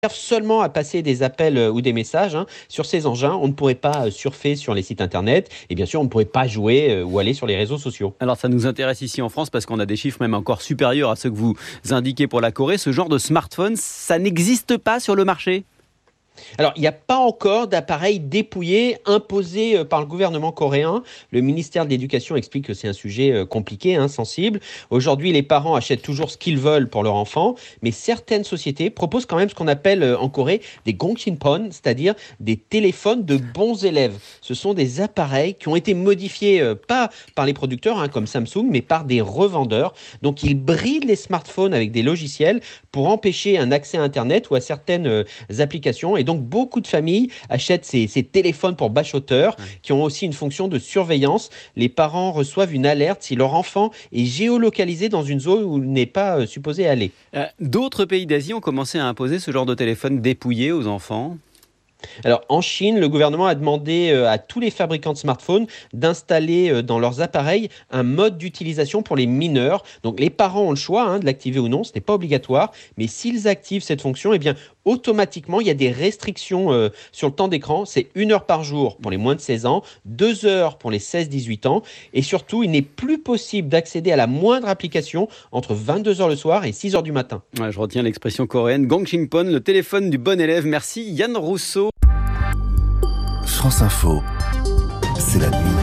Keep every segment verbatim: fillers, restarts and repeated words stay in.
seulement à passer des appels ou des messages hein, sur ces engins. On ne pourrait pas surfer sur les sites internet et bien sûr on ne pourrait pas jouer ou aller sur les réseaux sociaux. Alors ça nous intéresse ici en France parce qu'on a des chiffres même encore supérieurs à ceux que vous indiquez pour la Corée. Ce genre de smartphone, ça n'existe pas sur le marché ? Alors, il n'y a pas encore d'appareil dépouillé imposé par le gouvernement coréen. Le ministère de l'Éducation explique que c'est un sujet compliqué, hein, sensible. Aujourd'hui, les parents achètent toujours ce qu'ils veulent pour leur enfant, mais certaines sociétés proposent quand même ce qu'on appelle en Corée des gongsinpon, c'est-à-dire des téléphones de bons élèves. Ce sont des appareils qui ont été modifiés, euh, pas par les producteurs, hein, comme Samsung, mais par des revendeurs. Donc, ils brident les smartphones avec des logiciels pour empêcher un accès à Internet ou à certaines euh, applications. Et donc, beaucoup de familles achètent ces, ces téléphones pour bachoteurs qui ont aussi une fonction de surveillance. Les parents reçoivent une alerte si leur enfant est géolocalisé dans une zone où il n'est pas euh, supposé aller. Euh, d'autres pays d'Asie ont commencé à imposer ce genre de téléphone dépouillé aux enfants. Alors, en Chine, le gouvernement a demandé à tous les fabricants de smartphones d'installer dans leurs appareils un mode d'utilisation pour les mineurs. Donc, les parents ont le choix hein, de l'activer ou non, ce n'est pas obligatoire. Mais s'ils activent cette fonction, eh bien, automatiquement, il y a des restrictions euh, sur le temps d'écran. C'est une heure par jour pour les moins de seize ans, deux heures pour les seize dix-huit ans. Et surtout, il n'est plus possible d'accéder à la moindre application entre vingt-deux heures le soir et six heures du matin. Ouais, je retiens l'expression coréenne, gongsinpon, le téléphone du bon élève. Merci Yann Rousseau. France Info, c'est la nuit.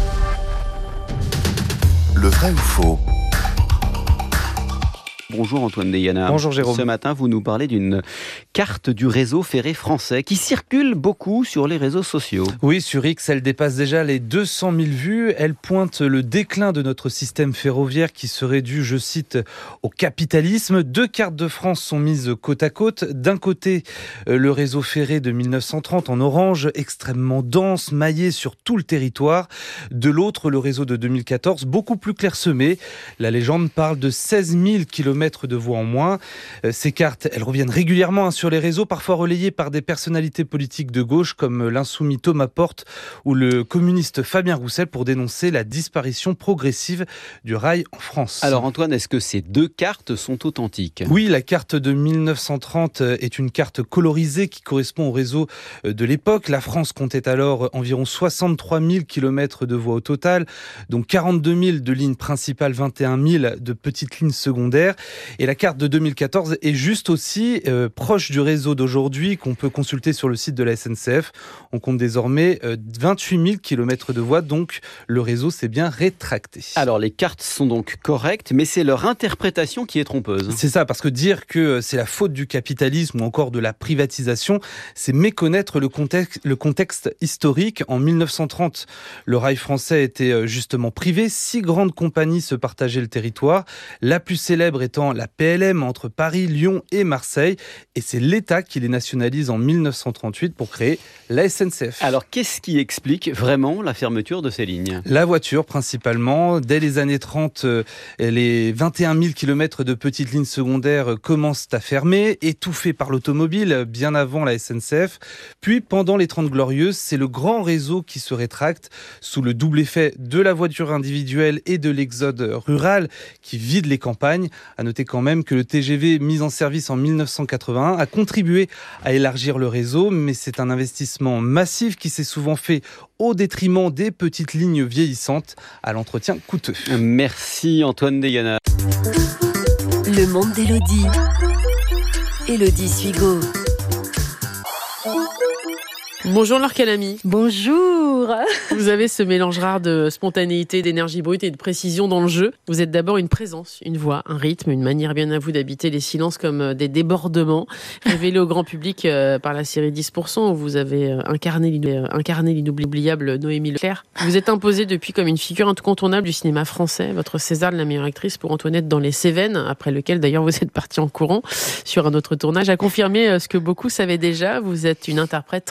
Le vrai ou faux ? Bonjour Antoine Deyana. Bonjour Jérôme. Ce matin, vous nous parlez d'une carte du réseau ferré français qui circule beaucoup sur les réseaux sociaux. Oui, sur X, elle dépasse déjà les deux cent mille vues. Elle pointe le déclin de notre système ferroviaire qui serait dû, je cite, au capitalisme. Deux cartes de France sont mises côte à côte. D'un côté, le réseau ferré de mille neuf cent trente en orange, extrêmement dense, maillé sur tout le territoire. De l'autre, le réseau de deux mille quatorze, beaucoup plus clairsemé. La légende parle de seize mille kilomètres de voies en moins. Ces cartes, elles reviennent régulièrement hein, sur les réseaux, parfois relayées par des personnalités politiques de gauche comme l'insoumis Thomas Porte ou le communiste Fabien Roussel pour dénoncer la disparition progressive du rail en France. Alors Antoine, est-ce que ces deux cartes sont authentiques ? Oui, la carte de mille neuf cent trente est une carte colorisée qui correspond au réseau de l'époque. La France comptait alors environ soixante-trois mille kilomètres de voies au total, dont quarante-deux mille de lignes principales, vingt et un mille de petites lignes secondaires. Et la carte de deux mille quatorze est juste aussi euh, proche du réseau d'aujourd'hui qu'on peut consulter sur le site de la S N C F. On compte désormais euh, vingt-huit mille kilomètres de voies, donc le réseau s'est bien rétracté. Alors les cartes sont donc correctes, mais c'est leur interprétation qui est trompeuse. C'est ça, parce que dire que c'est la faute du capitalisme ou encore de la privatisation, c'est méconnaître le contexte, le contexte historique. En mille neuf cent trente, le rail français était justement privé. Six grandes compagnies se partageaient le territoire. La plus célèbre étant la P L M entre Paris, Lyon et Marseille. Et c'est l'État qui les nationalise en mille neuf cent trente-huit pour créer la S N C F. Alors, qu'est-ce qui explique vraiment la fermeture de ces lignes ? La voiture, principalement. Dès les années trente, les vingt et un mille kilomètres de petites lignes secondaires commencent à fermer, étouffées par l'automobile, bien avant la S N C F. Puis, pendant les Trente Glorieuses, c'est le grand réseau qui se rétracte sous le double effet de la voiture individuelle et de l'exode rural qui vide les campagnes. À noter quand même que le T G V mis en service en mille neuf cent quatre-vingt-un a contribué à élargir le réseau, mais c'est un investissement massif qui s'est souvent fait au détriment des petites lignes vieillissantes à l'entretien coûteux. Merci Antoine Deyana. Le monde d'Élodie. Élodie Suigo. Bonjour Laure Calamy. Bonjour. Vous avez ce mélange rare de spontanéité, d'énergie brute et de précision dans le jeu. Vous êtes d'abord une présence, une voix, un rythme, une manière bien à vous d'habiter les silences comme des débordements, révélés au grand public par la série dix pour cent où vous avez incarné, incarné l'inoubliable Noémie Leclerc. Vous êtes imposée depuis comme une figure incontournable du cinéma français. Votre César de la meilleure actrice pour Antoinette dans les Cévennes, après lequel d'ailleurs vous êtes partie en courant sur un autre tournage, a confirmé ce que beaucoup savaient déjà. Vous êtes une interprète très juste.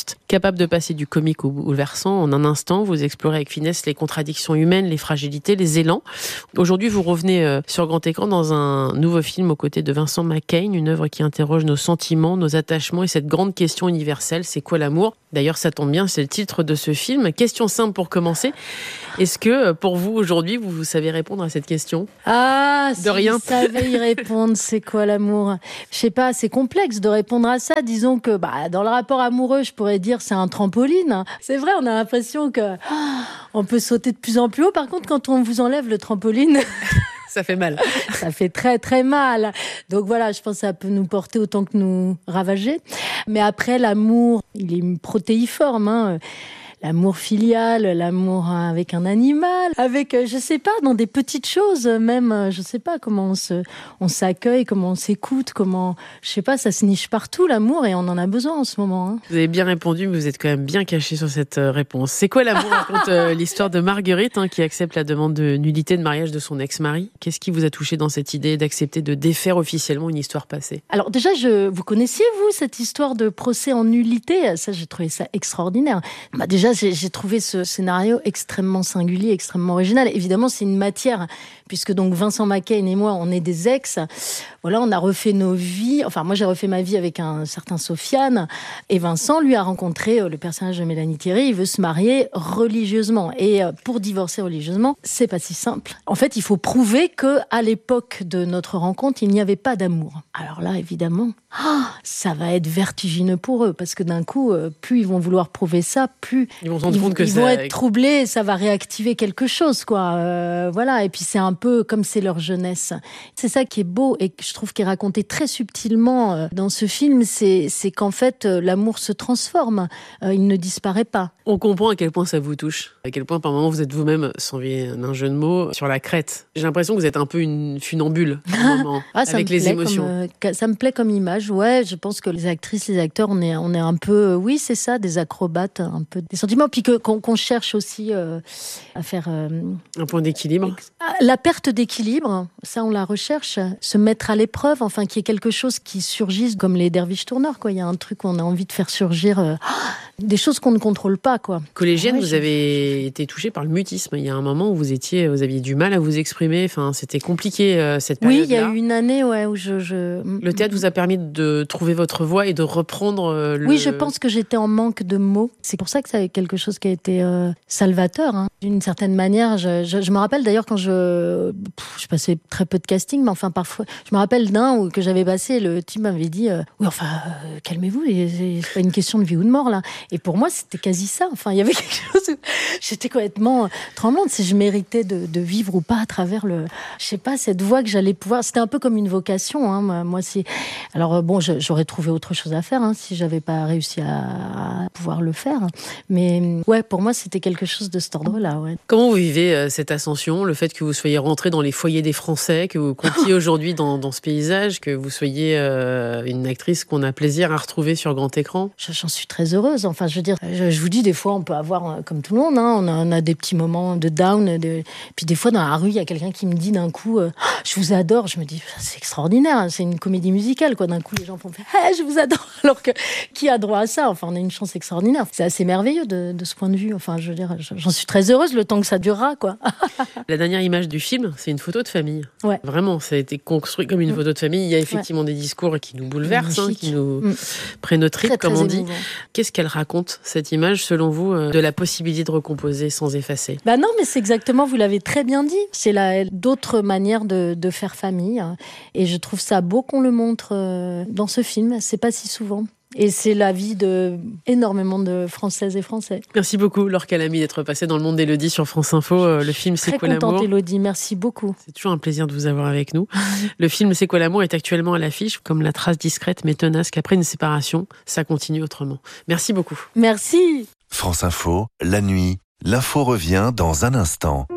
forte, capable de passer du comique au bouleversant en un instant. Vous explorez avec finesse les contradictions humaines, les fragilités, les élans. Aujourd'hui, vous revenez sur grand écran dans un nouveau film aux côtés de Vincent Macaigne, une œuvre qui interroge nos sentiments, nos attachements et cette grande question universelle, c'est quoi l'amour ? D'ailleurs, ça tombe bien, c'est le titre de ce film. Question simple pour commencer. Est-ce que, pour vous, aujourd'hui, vous, vous savez répondre à cette question ? Ah, de si rien. je savais y répondre, c'est quoi l'amour ? Je sais pas, c'est complexe de répondre à ça. Disons que bah, dans le rapport amoureux, je pourrais dire c'est un trampoline. C'est vrai, on a l'impression que oh, on peut sauter de plus en plus haut. Par contre, quand on vous enlève le trampoline... Ça fait mal. Ça fait très très mal. Donc voilà, je pense que ça peut nous porter autant que nous ravager. Mais après, l'amour, il est protéiforme, hein. L'amour filial, l'amour avec un animal, avec, je sais pas, dans des petites choses, même, je sais pas, comment on se, on s'accueille, comment on s'écoute, comment, je sais pas, ça se niche partout, l'amour, et on en a besoin en ce moment, hein. Vous avez bien répondu, mais vous êtes quand même bien caché sur cette réponse. C'est quoi l'amour ? Raconte euh, l'histoire de Marguerite, hein, qui accepte la demande de nullité de mariage de son ex-mari. Qu'est-ce qui vous a touché dans cette idée d'accepter de défaire officiellement une histoire passée ? Alors déjà, je, vous connaissiez, vous, cette histoire de procès en nullité ? Ça, j'ai trouvé ça extraordinaire. Bah, déjà, J'ai, j'ai trouvé ce scénario extrêmement singulier, extrêmement original. Évidemment, c'est une matière, puisque donc Vincent Macaigne et moi, on est des ex. Voilà, on a refait nos vies. Enfin, moi, j'ai refait ma vie avec un certain Sofiane. Et Vincent, lui, a rencontré le personnage de Mélanie Thierry. Il veut se marier religieusement. Et pour divorcer religieusement, c'est pas si simple. En fait, il faut prouver que à l'époque de notre rencontre, il n'y avait pas d'amour. Alors là, évidemment, ah, ça va être vertigineux pour eux, parce que d'un coup, plus ils vont vouloir prouver ça, plus ils vont, ils, que ils ça... vont être troublés, ça va réactiver quelque chose, quoi. Euh, voilà. Et puis c'est un peu comme c'est leur jeunesse. C'est ça qui est beau et que je trouve qui est raconté très subtilement dans ce film, c'est, c'est qu'en fait l'amour se transforme, euh, il ne disparaît pas. On comprend à quel point ça vous touche, à quel point par moment vous êtes vous-même, sans envier d'un jeu de mots, sur la crête. J'ai l'impression que vous êtes un peu une funambule un moment, ah, avec les émotions. Comme, euh, ça me plaît comme image. Ouais, je pense que les actrices, les acteurs, on est, on est un peu, oui, c'est ça, des acrobates, un peu des sentiments, puis que, qu'on, qu'on cherche aussi euh, à faire euh, un point d'équilibre. La perte d'équilibre, ça on la recherche, se mettre à l'épreuve, enfin qu'il y ait quelque chose qui surgisse comme les derviches tourneurs, quoi. Il y a un truc qu'on a envie de faire surgir, euh, des choses qu'on ne contrôle pas, quoi. Collégienne, ouais, vous je... avez été touchée par le mutisme. Il y a un moment où vous étiez, vous aviez du mal à vous exprimer. Enfin, c'était compliqué euh, cette période-là. Oui, il y a eu une année, ouais, où je, je. Le théâtre vous a permis de trouver votre voix et de reprendre euh, le. Oui, je pense que j'étais en manque de mots. C'est pour ça que c'est quelque chose qui a été euh, salvateur, hein. D'une certaine manière. Je, je, je me rappelle d'ailleurs quand je, pff, je passais très peu de casting, mais enfin parfois, je me rappelle d'un où que j'avais passé. Le type m'avait dit, euh, oui, enfin, euh, calmez-vous, c'est pas une question de vie ou de mort là. Et pour moi, c'était quasi ça. Enfin, il y avait quelque chose. Où j'étais complètement tremblante si je méritais de, de vivre ou pas à travers le, je sais pas, cette voie que j'allais pouvoir. C'était un peu comme une vocation, hein. Moi, moi si. Alors bon, je, j'aurais trouvé autre chose à faire, hein, si j'avais pas réussi à, à pouvoir le faire. Mais ouais, pour moi, c'était quelque chose de cet ordre-là. Ouais. Comment vous vivez euh, cette ascension, le fait que vous soyez rentré dans les foyers des Français, que vous comptiez aujourd'hui dans, dans ce paysage, que vous soyez euh, une actrice qu'on a plaisir à retrouver sur grand écran? J'en suis très heureuse. Enfin, je veux dire, je, je vous dis, des fois, on peut avoir, comme tout le monde, hein, on, a, on a des petits moments de down. De... Puis des fois, dans la rue, il y a quelqu'un qui me dit d'un coup, euh, « Je vous adore ». Je me dis, c'est extraordinaire, hein, c'est une comédie musicale, quoi. D'un coup, les gens font hey, « Je vous adore ». Alors que qui a droit à ça? Enfin, on a une chance extraordinaire. C'est assez merveilleux de, de ce point de vue. Enfin, je veux dire, j'en suis très heureuse le temps que ça durera, quoi. La dernière image du film, c'est une photo de famille. Ouais. Vraiment, ça a été construit comme une photo de famille. Il y a effectivement ouais. des discours qui nous bouleversent, hein, qui nous mm. prennent notre rythme, comme on dit. Émouvant. Qu'est-ce qu'elle raconte, cette image, selon vous, euh, de la possibilité de recomposer sans effacer? Bah non, mais c'est exactement, vous l'avez très bien dit. C'est la, d'autres manières de, de faire famille. Et je trouve ça beau qu'on le montre euh, dans ce film. C'est pas si souvent. Et c'est la vie de énormément de Françaises et Français. Merci beaucoup, Laure Calamy, d'être passée dans le monde d'Élodie sur France Info. Le film C'est quoi l'amour ? Très contente, Élodie. Merci beaucoup. C'est toujours un plaisir de vous avoir avec nous. Le film C'est quoi l'amour est actuellement à l'affiche, comme la trace discrète mais tenace qu'après une séparation, ça continue autrement. Merci beaucoup. Merci. France Info, la nuit, l'info revient dans un instant.